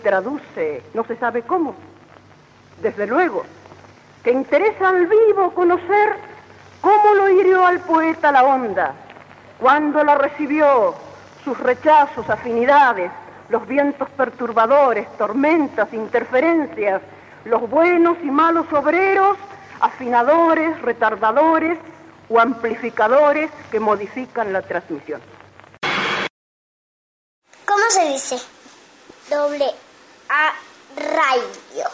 traduce no se sabe cómo. Desde luego, que interesa al vivo conocer cómo lo hirió al poeta la onda, cuando la recibió, sus rechazos, afinidades, los vientos perturbadores, tormentas, interferencias, los buenos y malos obreros, afinadores, retardadores o amplificadores que modifican la transmisión. ¿Cómo se dice? Doble A radio.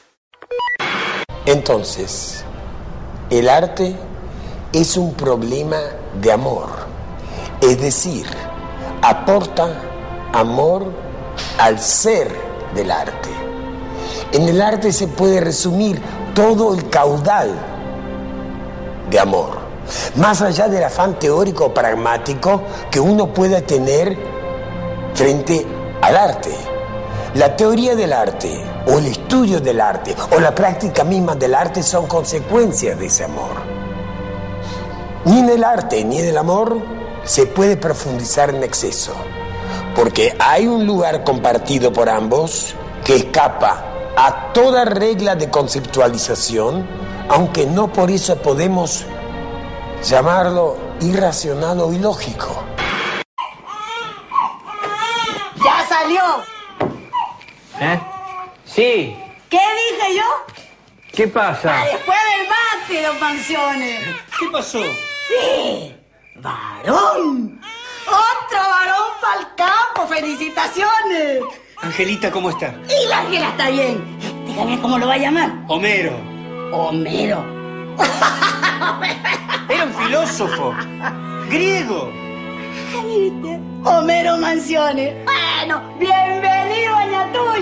Entonces, el arte es un problema de amor, es decir, aporta amor al ser del arte. En el arte se puede resumir todo el caudal de amor, más allá del afán teórico o pragmático que uno pueda tener frente al arte. La teoría del arte, o el estudio del arte, o la práctica misma del arte son consecuencias de ese amor. Ni en el arte ni en el amor se puede profundizar en exceso, porque hay un lugar compartido por ambos que escapa a toda regla de conceptualización, aunque no por eso podemos llamarlo irracional o ilógico. ¡Ya salió! ¿Eh? Sí. ¿Qué dije yo? ¿Qué pasa? Después del mate, don Mansiones. ¿Qué pasó? ¡Sí! ¡Varón! ¡Otro varón para el campo! ¡Felicitaciones! Angelita, ¿cómo está? Y la Ángela está bien. Dígame cómo lo va a llamar. Homero. Homero. Era un filósofo. Griego. ¿Viste? Homero Mansiones. Bueno, bienvenido, doña Tuya.